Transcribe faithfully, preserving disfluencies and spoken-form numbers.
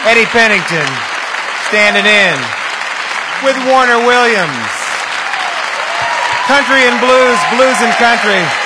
Eddie Pennington standing in with Warner Williams. Country and blues, blues and country.